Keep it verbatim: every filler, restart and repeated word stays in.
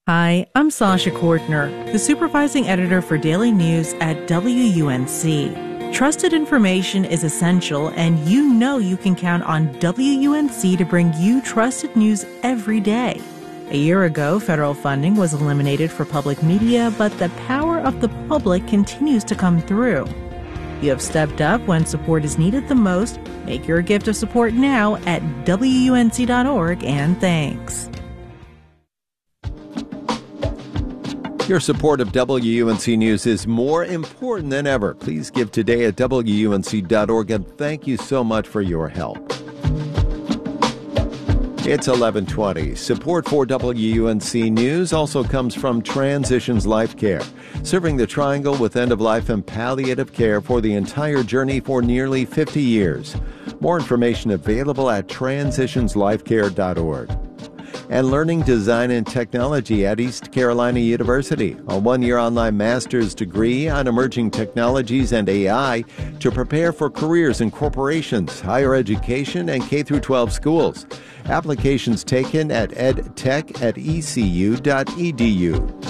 Hi, I'm Sasha Kortner, the supervising editor for Daily News at W U N C. Trusted information is essential, and you know you can count on W U N C to bring you trusted news every day. A year ago, federal funding was eliminated for public media, but the power of the public continues to come through. You have stepped up when support is needed the most. Make your gift of support now at W U N C dot org, and thanks. Your support of W U N C News is more important than ever. Please give today at W U N C dot org, and thank you so much for your help. It's eleven twenty. Support for W U N C News also comes from Transitions Life Care, serving the Triangle with end-of-life and palliative care for the entire journey for nearly fifty years. More information available at transitions life care dot org. And learning design and technology at East Carolina University, a one-year online master's degree on emerging technologies and A I to prepare for careers in corporations, higher education, and K through twelve schools. Applications taken at edtech at e c u dot e d u.